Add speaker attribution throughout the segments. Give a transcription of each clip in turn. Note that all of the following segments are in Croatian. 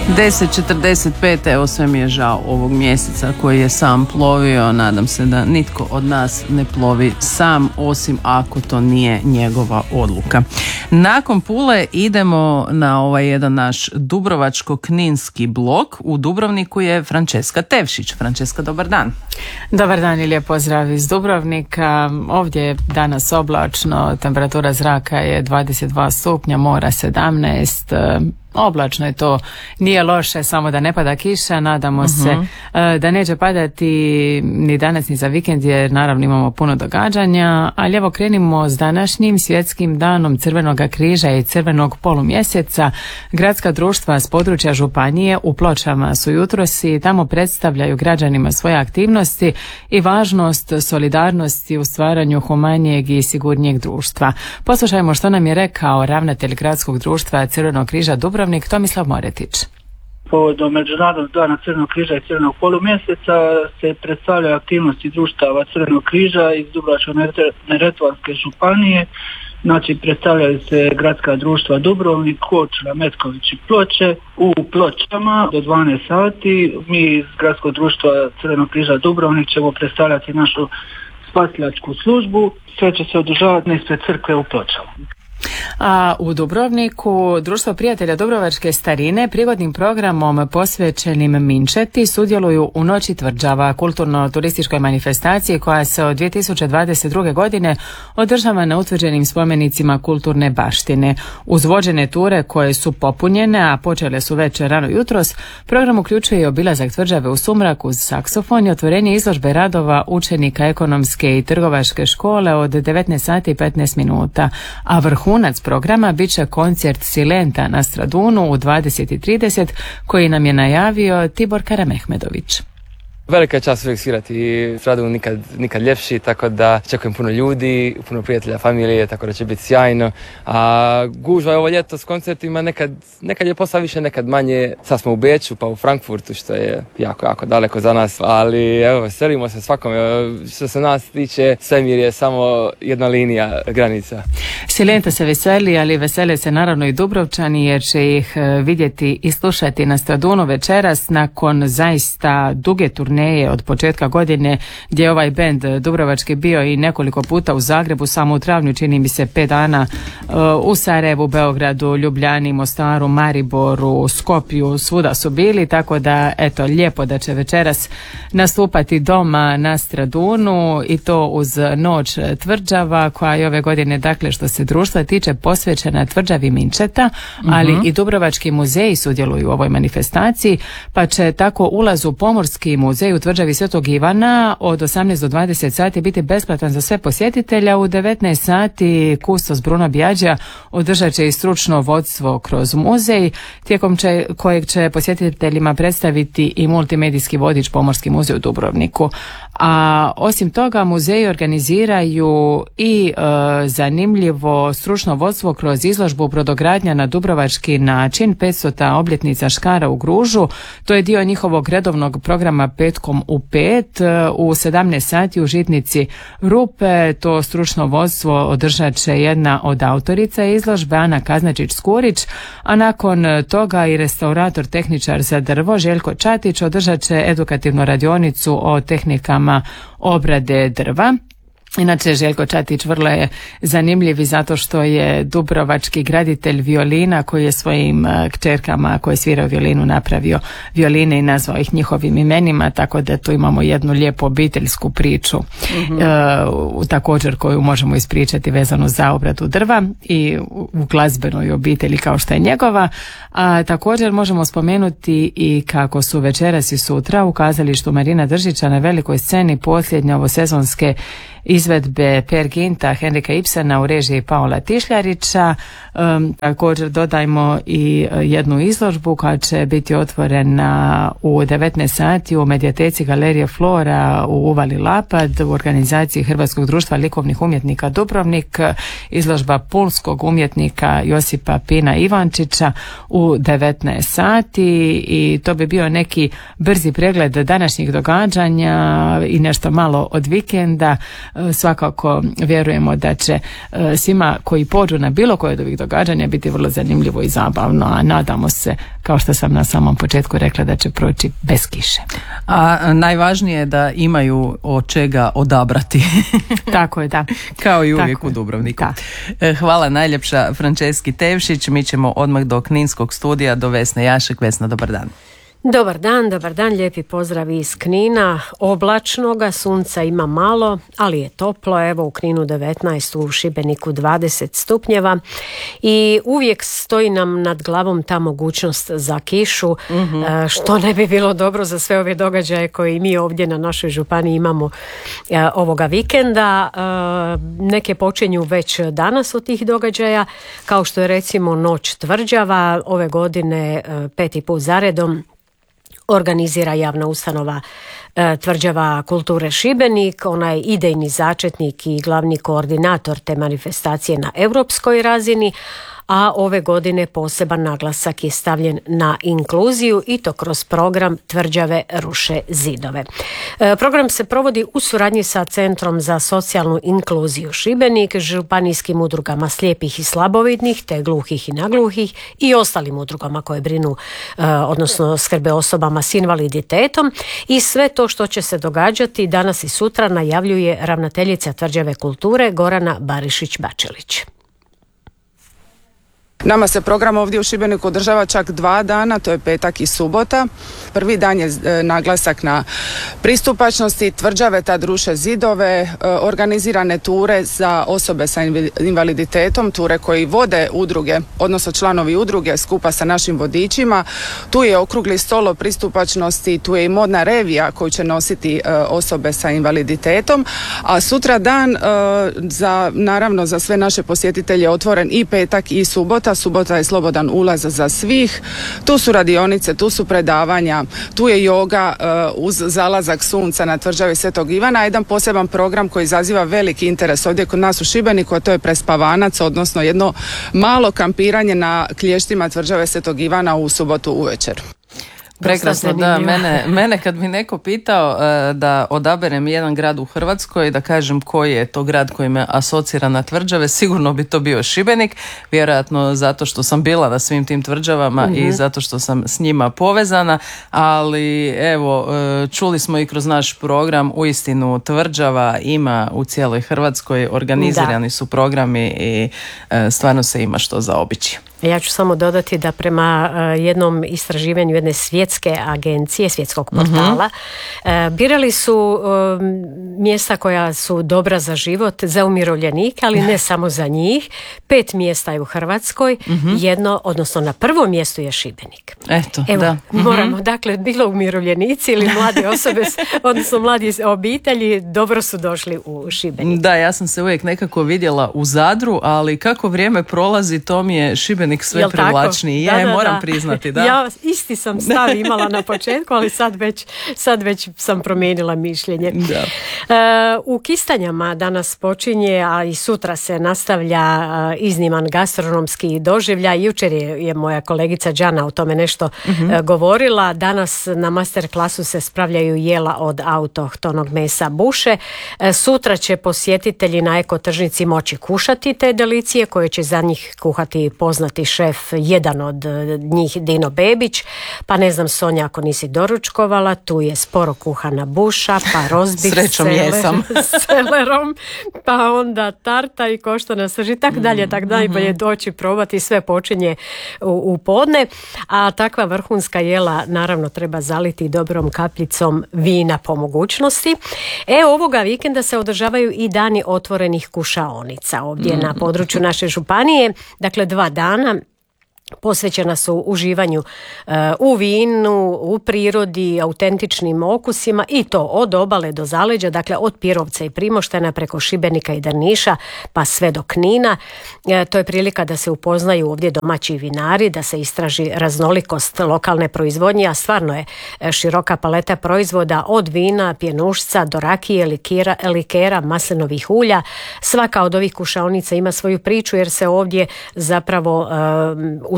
Speaker 1: 10:45, evo sve mi je žao ovog mjeseca koji je sam plovio. Nadam se da nitko od nas ne plovi sam, osim ako to nije njegova odluka. Nakon Pule idemo na ovaj jedan naš dubrovačko-kninski blok. U Dubrovniku je Franceska Tevšić. Franceska, dobar dan.
Speaker 2: Dobar dan i lijep pozdrav iz Dubrovnika. Ovdje je danas oblačno, temperatura zraka je 22 stupnja, mora 17. Oblačno je to, nije loše, samo da ne pada kiša. Nadamo se da neće padati ni danas ni za vikend, jer naravno imamo puno događanja. Ali evo krenimo s današnjim svjetskim danom Crvenog križa i Crvenog polumjeseca. Gradska društva s područja županije u Pločama su jutros i tamo predstavljaju građanima svoje aktivnosti i važnost solidarnosti u stvaranju humanijeg i sigurnijeg društva. Poslušajmo što nam je rekao ravnatelj Gradskog društva Crvenog križa Dubrovnik, Tomislav Moretić.
Speaker 3: Povodom Međunarodnog dana Crvenog križa i Crvenog polumjeseca se predstavljaju aktivnosti društava Crvenog križa iz Dubrovačko-neretvanske županije. Znači predstavljaju se gradska društva Dubrovnik, Korčula, Metković i Ploče u Pločama do 12 sati. Mi iz gradskog društva Crvenog križa Dubrovnik ćemo predstavljati našu spasilačku službu. Sve će se održavati ispred crkve u Pločama.
Speaker 2: A u Dubrovniku Društvo prijatelja Dubrovačke starine prigodnim programom posvećenim Minčeti sudjeluju u Noći tvrđava, kulturno-turističkoj manifestaciji koja se od 2022. godine održava na utvrđenim spomenicima kulturne baštine. Uz vođene ture koje su popunjene, a počele su već rano jutros, program uključuje i obilazak tvrđave u sumrak uz saksofon i otvorenje izložbe radova učenika ekonomske i trgovačke škole od 19 sati i 15 minuta, a vrhunac programa bit će koncert Silenta na Stradunu u 20:30 koji nam je najavio Tibor Karamehmedović.
Speaker 4: Velika je čast uvijek svirati Stradun, nikad ljepši, tako da čekujem puno ljudi, puno prijatelja, familije, tako da će biti sjajno. A gužva je ovo ljeto s koncertima, nekad je posla više, nekad manje. Sad smo u Beču pa u Frankfurtu, što je jako daleko za nas, ali evo, veselimo se svakom. Što se nas tiče, svemir je samo jedna linija, granica.
Speaker 2: Silenta se veseli, ali vesele se naravno i Dubrovčani, jer će ih vidjeti i slušati na Stradunu večeras nakon zaista duge turneje od početka godine, gdje je ovaj bend dubrovački bio i nekoliko puta u Zagrebu, samo u travnju čini mi se 5 dana, u Sarajevu, Beogradu, Ljubljani, Mostaru, Mariboru, Skopju, svuda su bili, tako da eto, lijepo da će večeras nastupati doma na Stradunu i to uz Noć tvrđava koja je ove godine, dakle što se društva tiče, posvećena tvrđavi Minčeta, ali i Dubrovački muzeji sudjeluju u ovoj manifestaciji, pa će tako ulaz u Pomorski muzej u tvrđavi Svetog Ivana od 18 do 20 sati biti besplatan za sve posjetitelja. U 19 sati kustos Bruno Bjađa održat će i stručno vodstvo kroz muzej, tijekom kojeg će posjetiteljima predstaviti i multimedijski vodič Pomorski muzej u Dubrovniku. A osim toga muzeji organiziraju i zanimljivo stručno vodstvo kroz izložbu Brodogradnja na dubrovački način, 500. obljetnica Škara u Gružu. To je dio njihovog redovnog programa Petkom u 5 u 17 sati u Žitnici Rupe. To stručno vodstvo održat će jedna od autorica izložbe, Ana Kaznačić-Skurić, a nakon toga i restaurator tehničar za drvo Željko Čatić održat će edukativnu radionicu o tehnikama obrade drva. Inače, Željko Čatić vrlo je zanimljiv i zato što je dubrovački graditelj violina koji je svojim kćerkama koje sviraju violinu napravio violine i nazvao ih njihovim imenima, tako da tu imamo jednu lijepu obiteljsku priču također koju možemo ispričati vezano za obradu drva i u glazbenoj obitelji kao što je njegova. A također možemo spomenuti i kako su večeras i sutra u kazalištu Marina Držića na velikoj sceni posljednje ovosezonske izvedbe Per Ginta Henrika Ibsena u režiji Paola Tišljarića. Također dodajmo i jednu izložbu koja će biti otvorena u 19 sati u medijateci Galerije Flora u Uvali Lapad u organizaciji Hrvatskog društva likovnih umjetnika Dubrovnik, izložba pulskog umjetnika Josipa Pina Ivančića u 19 sati i to bi bio neki brzi pregled današnjih događanja i nešto malo od vikenda. svakako vjerujemo da će svima koji pođu na bilo koje od ovih događanja biti vrlo zanimljivo i zabavno, a nadamo se, kao što sam na samom početku rekla, da će proći bez kiše.
Speaker 1: A najvažnije je da imaju od čega odabrati.
Speaker 2: Tako je, da.
Speaker 1: Kao i uvijek u Dubrovniku. Da. Hvala najljepša Franceski Tevšić. Mi ćemo odmah do Kninskog studija, do Vesne Jašek. Vesna, dobar dan.
Speaker 5: Dobar dan, lijepi pozdrav iz Knina, oblačnoga, sunca ima malo, ali je toplo, evo u Kninu 19, u Šibeniku 20 stupnjeva i uvijek stoji nam nad glavom ta mogućnost za kišu, što ne bi bilo dobro za sve ove događaje koje mi ovdje na našoj županiji imamo ovoga vikenda. Neke počinju već danas od tih događaja, kao što je recimo Noć tvrđava, ove godine 5. put zaredom organizira javna ustanova Tvrđava kulture Šibenik. Ona je idejni začetnik i glavni koordinator te manifestacije na europskoj razini, a ove godine poseban naglasak je stavljen na inkluziju i to kroz program Tvrđave ruše zidove. Program se provodi u suradnji sa Centrom za socijalnu inkluziju Šibenik, županijskim udrugama slijepih i slabovidnih te gluhih i nagluhih i ostalim udrugama koje brinu, odnosno skrbe osobama s invaliditetom, i sve to što će se događati danas i sutra najavljuje ravnateljica Tvrđave kulture Gorana Barišić-Bačelić.
Speaker 6: Nama se program ovdje u Šibeniku održava čak 2 dana, to je petak i subota. Prvi dan je naglasak na pristupačnosti, tvrđave tad ruše zidove, organizirane ture za osobe sa invaliditetom, ture koji vode udruge, odnosno članovi udruge skupa sa našim vodičima. Tu je okrugli stol o pristupačnosti, tu je i modna revija koju će nositi osobe sa invaliditetom, a sutra dan naravno za sve naše posjetitelje otvoren i petak i subota. Subota je slobodan ulaz za svih. Tu su radionice, tu su predavanja, tu je joga uz zalazak sunca na tvrđavi Svetog Ivana. Jedan poseban program koji izaziva veliki interes ovdje kod nas u Šibeniku, a to je prespavanac, odnosno jedno malo kampiranje na klještima tvrđave Svetog Ivana u subotu uvečer.
Speaker 1: Prekrasno, da. Mene kad mi neko pitao da odaberem jedan grad u Hrvatskoj, da kažem koji je to grad koji me asocira na tvrđave, sigurno bi to bio Šibenik, vjerojatno zato što sam bila na svim tim tvrđavama i zato što sam s njima povezana, ali evo, čuli smo i kroz naš program, uistinu tvrđava ima u cijeloj Hrvatskoj, organizirani su programi i stvarno se ima što zaobići.
Speaker 5: Ja ću samo dodati da prema jednom istraživanju jedne svjetske agencije, svjetskog portala, birali su mjesta koja su dobra za život, za umirovljenike, ali ne samo za njih. 5 mjesta je u Hrvatskoj, jedno, odnosno na prvom mjestu je Šibenik.
Speaker 1: Eto,
Speaker 5: evo,
Speaker 1: da.
Speaker 5: Moramo, dakle, bilo umirovljenici ili mlade osobe, odnosno mladi obitelji, dobro su došli u Šibenik.
Speaker 1: Da, ja sam se uvijek nekako vidjela u Zadru, ali kako vrijeme prolazi, to mi je Šibenik sve privlačniji. Moram priznati, da.
Speaker 5: Ja isti sam stav imala na početku, ali sad već sam promijenila mišljenje. U Kistanjama danas počinje, a i sutra se nastavlja izniman gastronomski doživljaj. Jučer je moja kolegica Đana o tome nešto govorila. Danas na master klasu se spravljaju jela od autohtonog mesa buše. Sutra će posjetitelji na ekotržnici moći kušati te delicije koje će za njih kuhati poznati šef, jedan od njih Dino Bebić, pa ne znam Sonja ako nisi doručkovala, tu je sporo kuhana buša, pa rozbih s celerom, pa onda tarta i koštana srž i tak dalje, najbolje doći probati, sve počinje u podne, a takva vrhunska jela naravno treba zaliti dobrom kapljicom vina po mogućnosti. Ovoga vikenda se održavaju i dani otvorenih kušaonica ovdje na području naše županije, dakle 2 dana posvećena su uživanju u vinu, u prirodi, autentičnim okusima i to od obale do zaleđa, dakle od Pirovca i Primoštena preko Šibenika i Drniša pa sve do Knina. To je prilika da se upoznaju ovdje domaći vinari, da se istraži raznolikost lokalne proizvodnje, a stvarno je široka paleta proizvoda od vina, pjenušca do rakije, likera, maslinovih ulja. Svaka od ovih kušaonica ima svoju priču jer se ovdje zapravo uz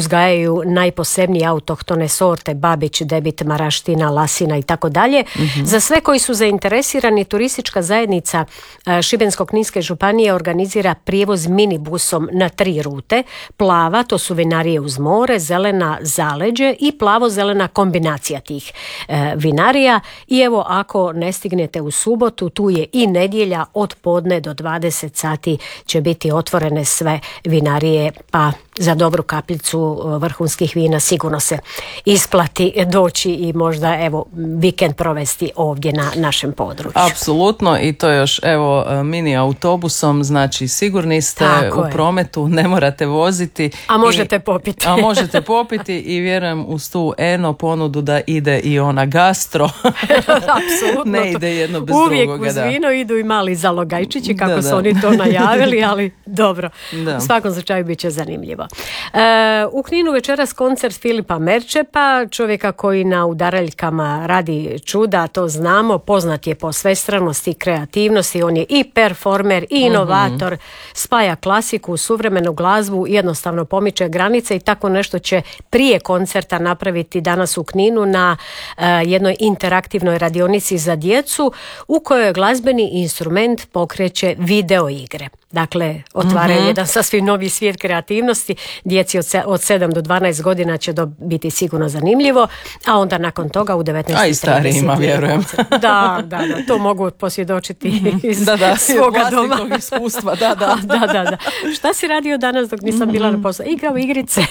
Speaker 5: uzgajaju najposebnije autohtone sorte, Babić, Debit, Maraština, Lasina i tako dalje. Za sve koji su zainteresirani, turistička zajednica Šibensko-kninske županije organizira prijevoz minibusom na 3 rute. Plava, to su vinarije uz more, zelena zaleđe i plavo-zelena kombinacija tih vinarija. I evo, ako ne stignete u subotu, tu je i nedjelja od podne do 20 sati će biti otvorene sve vinarije, pa za dobru kapljicu vrhunskih vina sigurno se isplati doći i možda evo vikend provesti ovdje na našem području.
Speaker 1: Apsolutno, i to još evo mini autobusom, znači sigurni ste u prometu, ne morate voziti.
Speaker 5: A možete popiti.
Speaker 1: A možete popiti i vjerujem uz tu eno ponudu da ide i ona gastro.
Speaker 5: Apsolutno.
Speaker 1: Ne ide jedno bez
Speaker 5: uvijek
Speaker 1: drugoga.
Speaker 5: Uvijek uz vino idu i mali zalogajčići kako su oni to najavili, ali dobro. U svakom slučaju bit će zanimljivo. U Kninu večeras koncert Filipa Merčepa, čovjeka koji na udaraljkama radi čuda, to znamo, poznat je po svestranosti i kreativnosti, on je i performer i inovator, spaja klasiku, suvremenu glazbu, jednostavno pomiče granice i tako nešto će prije koncerta napraviti danas u Kninu na jednoj interaktivnoj radionici za djecu u kojoj glazbeni instrument pokreće video igre. Dakle, otvara jedan sasvim novi svijet kreativnosti. Djeci od 7 do 12 godina će biti sigurno zanimljivo, a onda nakon toga u 19:30.
Speaker 1: A i starijima, vjerujem.
Speaker 5: Da, to mogu posvjedočiti iz svoga doma.
Speaker 1: Iskustva, da.
Speaker 5: Šta si radio danas dok nisam bila na poslu? Igrao igrice.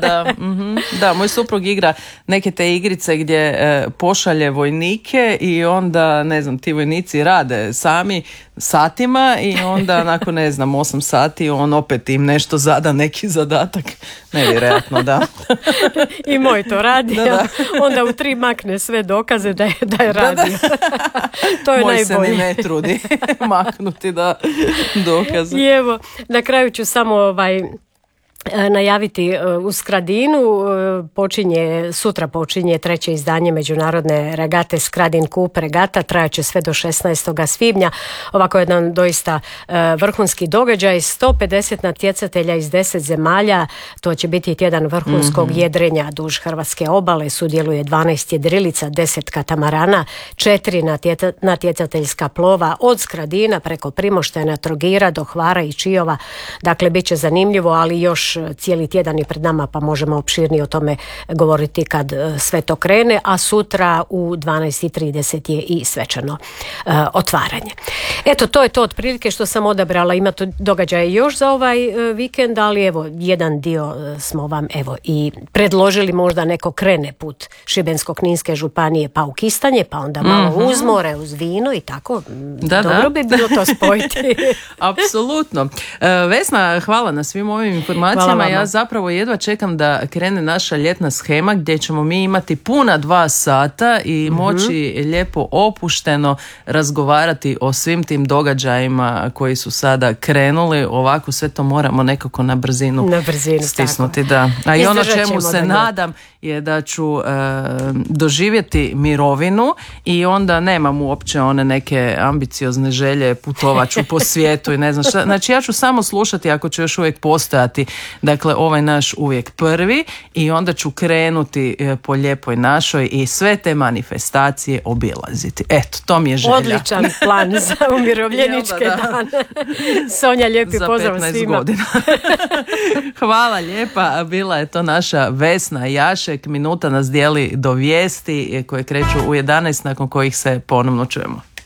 Speaker 1: Da, moj suprug igra neke te igrice gdje pošalje vojnike i onda, ne znam, ti vojnici rade sami satima i onda nakon 8 sati on opet im nešto zada, neki zadatak. Nevjerojatno, da.
Speaker 5: I moj to radi. Da. Onda u 3 makne sve dokaze da je radio. To je
Speaker 1: moj
Speaker 5: najbolje.
Speaker 1: Moj se ni ne trudi maknuti dokaze.
Speaker 5: I evo, na kraju ću samo najaviti u Skradinu sutra počinje 3. izdanje međunarodne regate Skradin Cup regata, trajaće sve do 16. svibnja. Ovako jedan doista vrhunski događaj, 150 natjecatelja iz 10 zemalja, to će biti tjedan vrhunskog jedrenja duž hrvatske obale, sudjeluje 12 jedrilica, 10 katamarana, 4 natjecateljska plova od Skradina preko Primoštena, Trogira do Hvara i Čiova. Dakle, bit će zanimljivo, ali još cijeli tjedan je pred nama, pa možemo opširnije o tome govoriti kad sve to krene, a sutra u 12:30 je i svečano otvaranje. Eto, to je to otprilike što sam odabrala. Ima to događaje još za ovaj vikend, ali evo, jedan dio smo vam i predložili, možda neko krene put Šibensko-kninske županije pa u Kistanje, pa onda malo uz more, uz vino i tako. Dobro bi bilo to spojiti.
Speaker 1: Apsolutno. Vesna, hvala na svim ovim informacijama. Ja zapravo jedva čekam da krene naša ljetna shema gdje ćemo mi imati puna 2 sata i moći lijepo opušteno razgovarati o svim tim događajima koji su sada krenuli. Ovako sve to moramo nekako na brzinu stisnuti. Da. A i ono čemu se nadam je da ću doživjeti mirovinu i onda nemam uopće one neke ambiciozne želje, putovaću po svijetu i ne znam šta. Znači ja ću samo slušati ako ću još uvijek postojati, dakle ovaj naš uvijek prvi, i onda ću krenuti po lijepoj našoj i sve te manifestacije obilaziti. Eto, to mi je želja.
Speaker 5: Odličan plan za umirovljeničke dane. Sonja, lijepi pozdrav svima. Za 15 godina. Hvala lijepa, bila je to naša Vesna Jašek. Minuta nas dijeli do vijesti koje kreću u 11, nakon kojih se ponovno čujemo.